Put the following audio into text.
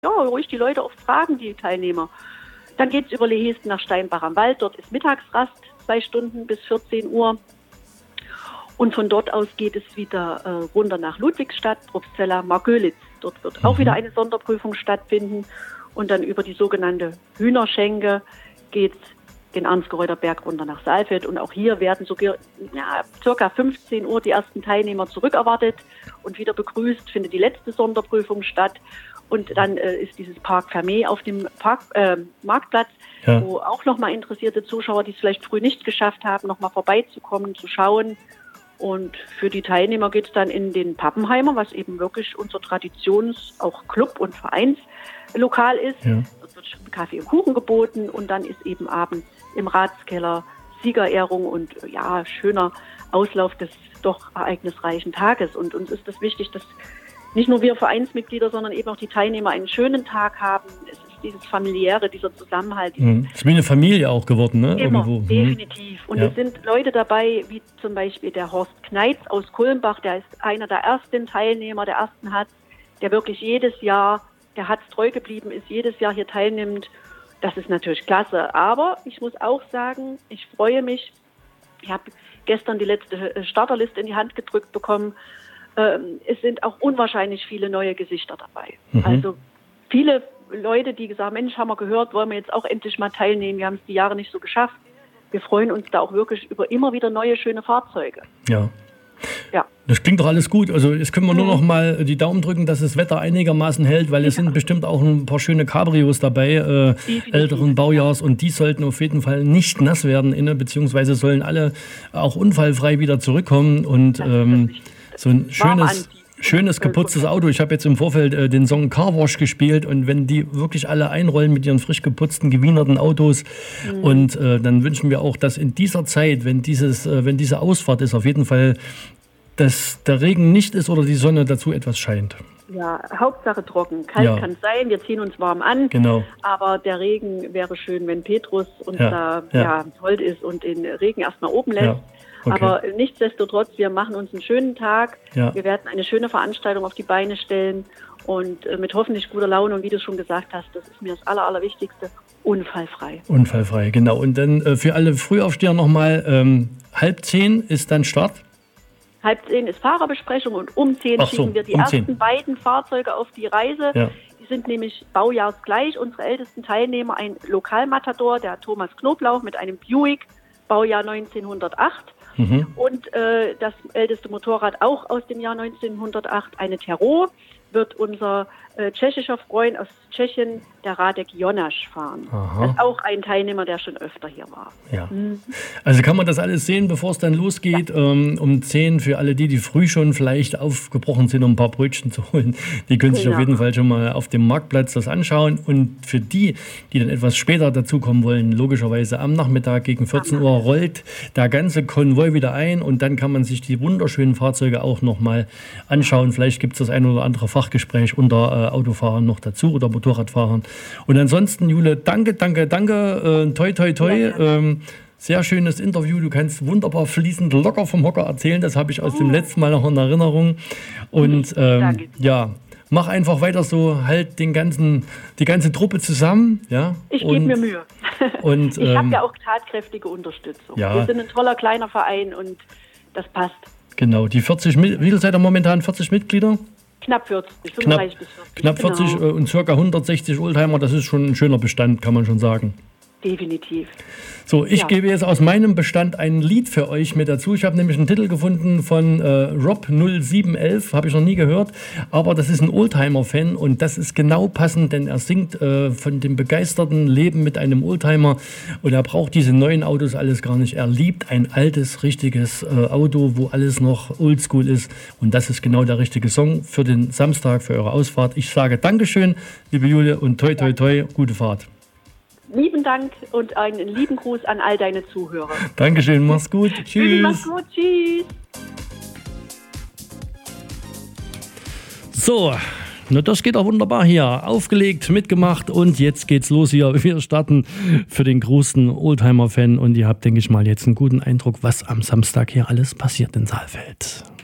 ja, ruhig die Leute oft fragen, die Teilnehmer. Dann geht es über Lehesten nach Steinbach am Wald. Dort ist Mittagsrast, 2 Stunden bis 14 Uhr. Und von dort aus geht es wieder runter nach Ludwigsstadt, Probstzella, Margölitz. Dort wird auch wieder eine Sonderprüfung stattfinden. Und dann über die sogenannte Hühnerschenke geht es den Arnsgereuder Berg runter nach Saalfeld. Und auch hier werden sogar ca. 15 Uhr die ersten Teilnehmer zurückerwartet und wieder begrüßt, findet die letzte Sonderprüfung statt. Und dann ist dieses Park Fermé auf dem Marktplatz, wo auch nochmal interessierte Zuschauer, die es vielleicht früh nicht geschafft haben, nochmal vorbeizukommen, zu schauen. Und für die Teilnehmer geht es dann in den Pappenheimer, was eben wirklich unser auch Club- und Vereinslokal ist. Ja. Dort wird Kaffee und Kuchen geboten und dann ist eben abends im Ratskeller Siegerehrung und schöner Auslauf des doch ereignisreichen Tages. Und uns ist es wichtig, dass nicht nur wir Vereinsmitglieder, sondern eben auch die Teilnehmer einen schönen Tag haben. Es ist dieses Familiäre, dieser Zusammenhalt. Es ist wie eine Familie auch geworden, ne? Immer, definitiv. Und es sind Leute dabei, wie zum Beispiel der Horst Kneitz aus Kulmbach, der ist einer der ersten Teilnehmer, der ersten Hatz, der wirklich jedes Jahr, der Hatz treu geblieben ist, jedes Jahr hier teilnimmt. Das ist natürlich klasse. Aber ich muss auch sagen, ich freue mich. Ich habe gestern die letzte Starterliste in die Hand gedrückt bekommen. Es sind auch unwahrscheinlich viele neue Gesichter dabei. Also viele Leute, die gesagt haben, Mensch, haben wir gehört, wollen wir jetzt auch endlich mal teilnehmen. Wir haben es die Jahre nicht so geschafft. Wir freuen uns da auch wirklich über immer wieder neue, schöne Fahrzeuge. Ja. Das klingt doch alles gut. Also jetzt können wir nur noch mal die Daumen drücken, dass das Wetter einigermaßen hält, weil es sind bestimmt auch ein paar schöne Cabrios dabei, älteren Baujahrs, und die sollten auf jeden Fall nicht nass werden, beziehungsweise sollen alle auch unfallfrei wieder zurückkommen und so ein schönes geputztes Auto. Ich habe jetzt im Vorfeld den Song Car Wash gespielt, und wenn die wirklich alle einrollen mit ihren frisch geputzten, gewienerten Autos und dann wünschen wir auch, dass in dieser Zeit, wenn diese Ausfahrt ist, auf jeden Fall, dass der Regen nicht ist oder die Sonne dazu etwas scheint. Ja, Hauptsache trocken. Kalt kann es sein, wir ziehen uns warm an, aber der Regen wäre schön, wenn Petrus uns hold ist und den Regen erstmal oben lässt. Okay. Aber nichtsdestotrotz, wir machen uns einen schönen Tag. Wir werden eine schöne Veranstaltung auf die Beine stellen und mit hoffentlich guter Laune. Und wie du schon gesagt hast, das ist mir das Allerwichtigste, unfallfrei. Unfallfrei, genau. Und dann für alle Frühaufsteher nochmal, 9:30 ist dann Start? 9:30 ist Fahrerbesprechung und um 10 schicken wir die ersten beiden Fahrzeuge auf die Reise. Ja. Die sind nämlich baujahrsgleich. Unsere ältesten Teilnehmer, ein Lokalmatador, der Thomas Knoblauch mit einem Buick, Baujahr 1908. Und das älteste Motorrad auch aus dem Jahr 1908, eine Terro, wird unser tschechischer Freund aus Tschechien, der Radek Jonáš, fahren. Das ist auch ein Teilnehmer, der schon öfter hier war. Ja. Also kann man das alles sehen, bevor es dann losgeht, um 10 für alle die früh schon vielleicht aufgebrochen sind, um ein paar Brötchen zu holen. Die können sich auf jeden Fall schon mal auf dem Marktplatz das anschauen. Und für die dann etwas später dazukommen wollen, logischerweise am Nachmittag gegen 14 Uhr rollt der ganze Konvoi wieder ein, und dann kann man sich die wunderschönen Fahrzeuge auch noch mal anschauen. Vielleicht gibt es das ein oder andere Fachgespräch unter Autofahrern noch dazu oder Motorradfahrern. Und ansonsten, Jule, danke. Toi, toi, toi. Sehr schönes Interview. Du kannst wunderbar fließend locker vom Hocker erzählen. Das habe ich aus dem letzten Mal noch in Erinnerung. Und mach einfach weiter so, halt die ganze Truppe zusammen. Ja? Ich gebe mir Mühe. Und, ich habe ja auch tatkräftige Unterstützung. Ja. Wir sind ein toller kleiner Verein und das passt. Genau, die 40, wie viel seid ihr momentan? 40 Mitglieder? Knapp 40, 35 bis 40. Knapp 40 und ca. 160 Oldtimer, das ist schon ein schöner Bestand, kann man schon sagen. Definitiv. So, ich gebe jetzt aus meinem Bestand ein Lied für euch mit dazu. Ich habe nämlich einen Titel gefunden von Rob 0711, habe ich noch nie gehört, aber das ist ein Oldtimer-Fan und das ist genau passend, denn er singt von dem begeisterten Leben mit einem Oldtimer und er braucht diese neuen Autos alles gar nicht. Er liebt ein altes, richtiges Auto, wo alles noch oldschool ist, und das ist genau der richtige Song für den Samstag, für eure Ausfahrt. Ich sage Dankeschön, liebe Julia, und toi, toi, toi, gute Fahrt. Lieben Dank und einen lieben Gruß an all deine Zuhörer. Dankeschön, mach's gut. Tschüss. Mach's gut, tschüss. So, na, das geht auch wunderbar hier. Aufgelegt, mitgemacht und jetzt geht's los hier. Wir starten für den großen Oldtimer-Fan und ihr habt, denke ich mal, jetzt einen guten Eindruck, was am Samstag hier alles passiert in Saalfeld.